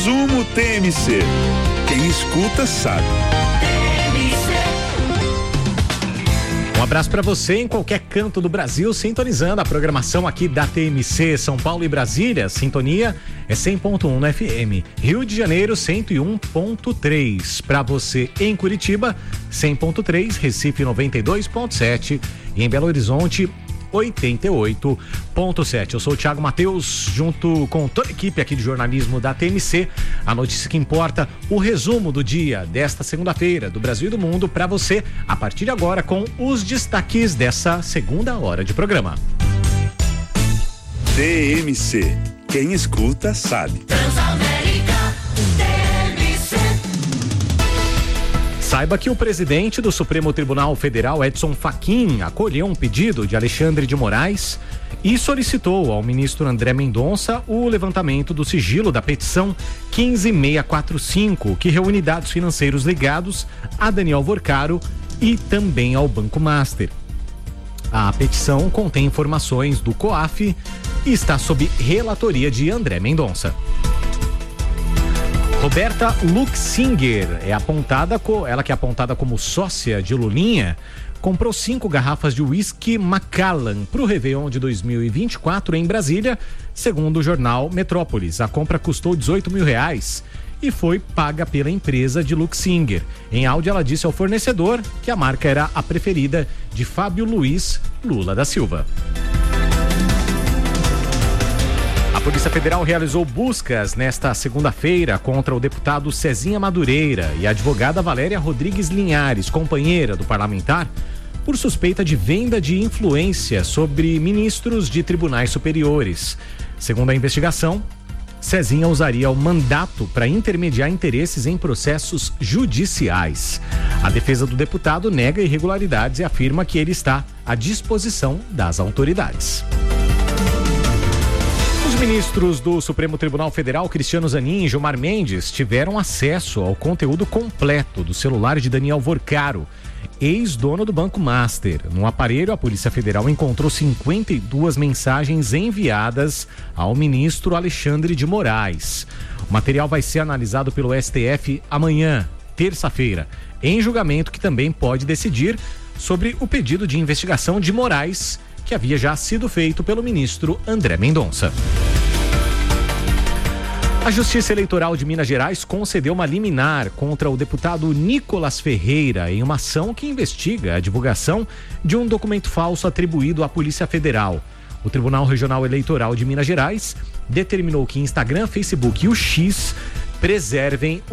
Resumo TMC. Quem escuta sabe. Um abraço para você em qualquer canto do Brasil, sintonizando a programação aqui da TMC, São Paulo e Brasília. Sintonia é 100.1 no FM. Rio de Janeiro, 101.3. Para você em Curitiba, 100.3. Recife, 92.7. E em Belo Horizonte, 88.7. Eu sou o Thiago Matheus, junto com toda a equipe aqui de jornalismo da TMC. A notícia que importa, o resumo do dia desta segunda-feira do Brasil e do mundo para você, a partir de agora, com os destaques dessa segunda hora de programa. TMC, quem escuta sabe. Transamérica, TMC. Saiba que o presidente do Supremo Tribunal Federal, Edson Fachin, acolheu um pedido de Alexandre de Moraes e solicitou ao ministro André Mendonça o levantamento do sigilo da petição 15645, que reúne dados financeiros ligados a Daniel Vorcaro e também ao Banco Master. A petição contém informações do COAF e está sob relatoria de André Mendonça. Roberta Luxinger ela que é apontada como sócia de Lulinha, comprou 5 garrafas de uísque Macallan para o Réveillon de 2024 em Brasília, segundo o jornal Metrópolis. A compra custou R$18 mil e foi paga pela empresa de Luxinger. Em áudio, ela disse ao fornecedor que a marca era a preferida de Fábio Luiz Lula da Silva. A Polícia Federal realizou buscas nesta segunda-feira contra o deputado Cezinha Madureira e a advogada Valéria Rodrigues Linhares, companheira do parlamentar, por suspeita de venda de influência sobre ministros de tribunais superiores. Segundo a investigação, Cezinha usaria o mandato para intermediar interesses em processos judiciais. A defesa do deputado nega irregularidades e afirma que ele está à disposição das autoridades. Os ministros do Supremo Tribunal Federal, Cristiano Zanin e Gilmar Mendes, tiveram acesso ao conteúdo completo do celular de Daniel Vorcaro, ex-dono do Banco Master. No aparelho, a Polícia Federal encontrou 52 mensagens enviadas ao ministro Alexandre de Moraes. O material vai ser analisado pelo STF amanhã, terça-feira, em julgamento que também pode decidir sobre o pedido de investigação de Moraes, que havia já sido feito pelo ministro André Mendonça. A Justiça Eleitoral de Minas Gerais concedeu uma liminar contra o deputado Nicolas Ferreira em uma ação que investiga a divulgação de um documento falso atribuído à Polícia Federal. O Tribunal Regional Eleitoral de Minas Gerais determinou que Instagram, Facebook e o X preservem